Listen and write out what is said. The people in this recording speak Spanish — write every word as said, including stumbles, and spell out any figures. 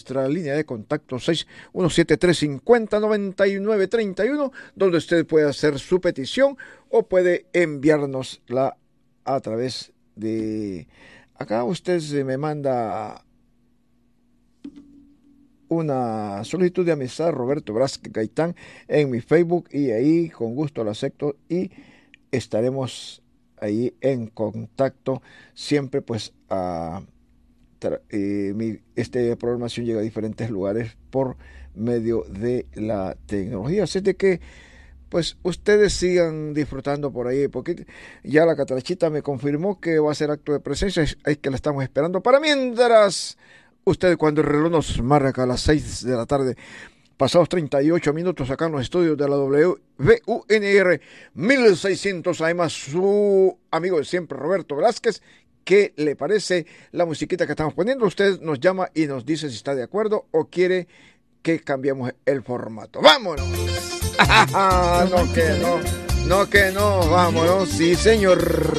nuestra línea de contacto seis uno siete tres cinco cero nueve nueve tres uno, donde usted puede hacer su petición o puede enviárnosla a través de... Acá usted me manda una solicitud de amistad, Roberto Velázquez Gaitán, en mi Facebook, y ahí con gusto lo acepto y estaremos ahí en contacto siempre. Pues a eh, mi, este programación llega a diferentes lugares por medio de la tecnología, así de que pues ustedes sigan disfrutando por ahí, porque ya la Catrachita me confirmó que va a ser acto de presencia, es que la estamos esperando. Para mientras, usted, cuando el reloj nos marca a las seis de la tarde, pasados treinta y ocho minutos, acá en los estudios de la W U N R mil seiscientos A M, su amigo de siempre, Roberto Velázquez. ¿Qué le parece la musiquita que estamos poniendo? Usted nos llama y nos dice si está de acuerdo o quiere que cambiemos el formato. ¡Vámonos! No que no, no que no, vámonos, sí señor.